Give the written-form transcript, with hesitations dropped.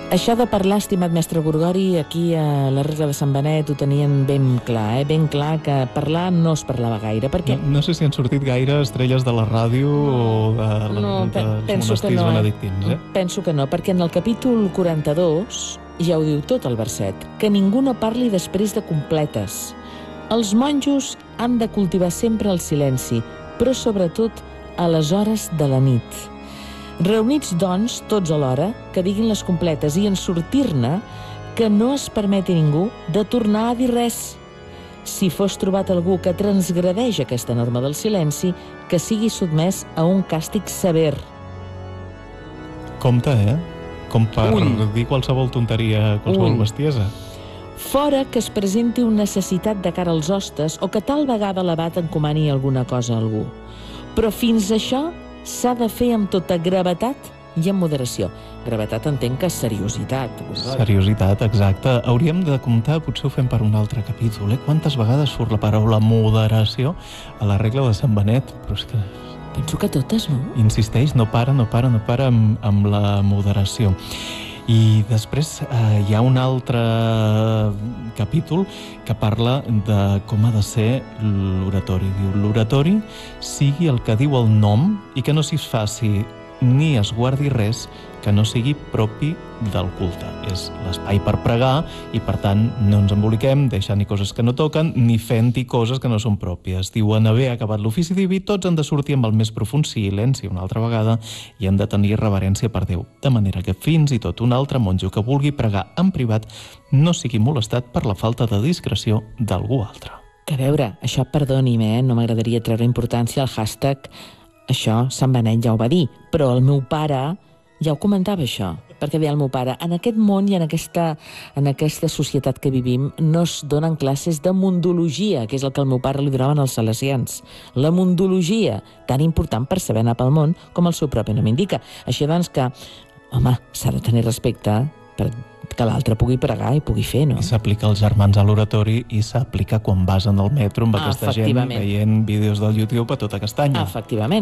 Això de parlar, estimat mestre Gorgori, aquí a la regla de Sant Benet ho tenien ben clar, ben clar que parlar no es parlava gaire, perquè... No sé si han sortit gaire estrelles de la ràdio o dels monestirs benedictins, Penso que no, perquè en el capítol 42 ja ho diu tot el verset, que ningú no parli després de completes. Els monjos han de cultivar sempre el silenci, però sobretot a les hores de la nit. Reunits, doncs, tots alhora, que diguin les completes i en sortir-ne que no es permeti ningú de tornar a dir res. Si fos trobat algú que transgredeix aquesta norma del silenci, que sigui sotmès a un càstig sever. Compte, Com per dir qualsevol tonteria, qualsevol bestiesa. Fora que es presenti una necessitat de cara als hostes o que tal vegada l'abat encomani alguna cosa a algú. Però fins això s'ha de fer amb tota gravetat i amb moderació. Gravetat entenc que és seriositat. Seriositat, exacte. Hauríem de comptar, potser ho fem per un altre capítol, Quantes vegades surt la paraula moderació a la regla de Sant Benet? Però és que... Penso que totes, no? Insisteix, no para amb la moderació. I després hi ha un altre capítol que parla de com ha de ser l'oratori. Diu, l'oratori sigui el que diu el nom i que no s'hi faci ni es guardi res que no sigui propi del culte. És l'espai per pregar i, per tant, no ens emboliquem deixant-hi coses que no toquen ni fent-hi coses que no són pròpies. Diu, en haver acabat l'ofici diví, tots han de sortir amb el més profund silenci una altra vegada i han de tenir reverència per Déu, de manera que fins i tot un altre monjo que vulgui pregar en privat no sigui molestat per la falta de discreció d'algú altre. Que a veure, això perdoni'm, no m'agradaria treure importància al hashtag això Sant Benet ja ho va dir, però el meu pare ja ho comentava això, perquè deia el meu pare, en aquest món i en aquesta societat que vivim no es donen classes de mundologia, que és el que al meu pare li donaven els salesians. La mundologia, tan important per saber anar pel món com el seu propi nom indica. Així doncs que, home, s'ha de tenir respecte per que l'altre pugui pregar i pugui fer, no? I s'aplica als germans a l'oratori i s'aplica quan vas en el metro amb aquesta gent veient vídeos del YouTube a tota castanya. Efectivament.